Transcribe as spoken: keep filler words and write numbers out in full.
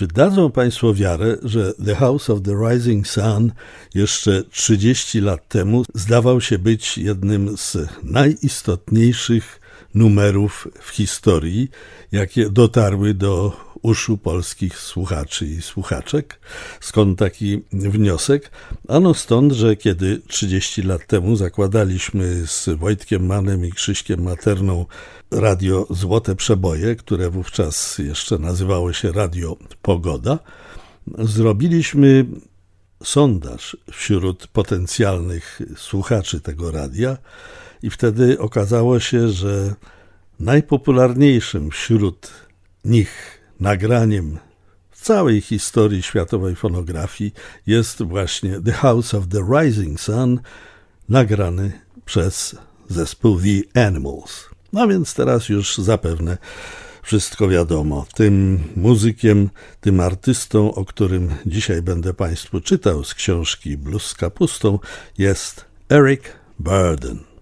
Czy dadzą Państwo wiarę, że The House of the Rising Sun jeszcze trzydzieści lat temu zdawał się być jednym z najistotniejszych numerów w historii, jakie dotarły do uszu polskich słuchaczy i słuchaczek? Skąd taki wniosek? Ano stąd, że kiedy trzydzieści lat temu zakładaliśmy z Wojtkiem Mannem i Krzyśkiem Materną radio Złote Przeboje, które wówczas jeszcze nazywało się Radio Pogoda, zrobiliśmy sondaż wśród potencjalnych słuchaczy tego radia i wtedy okazało się, że najpopularniejszym wśród nich nagraniem w całej historii światowej fonografii jest właśnie The House of the Rising Sun, nagrany przez zespół The Animals. No więc teraz już zapewne wszystko wiadomo. Tym muzykiem, tym artystą, o którym dzisiaj będę Państwu czytał z książki Blues z kapustą, jest Eric Burdon.